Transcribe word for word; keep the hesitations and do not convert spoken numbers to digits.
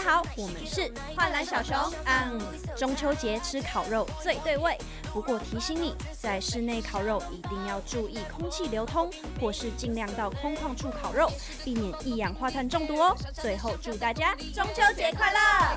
好，我们是幻蓝小熊。 嗯，中秋节吃烤肉最对味。不过提醒你，在室内烤肉一定要注意空气流通，或是尽量到空旷处烤肉，避免一氧化碳中毒哦。最后祝大家中秋节快乐！